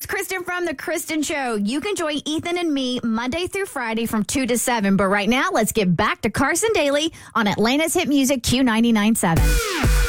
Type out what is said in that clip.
It's Kristen from The Kristen Show. You can join Ethan and me Monday through Friday from 2 to 7. But right now, let's get back to Carson Daly on Atlanta's Hit Music Q99.7.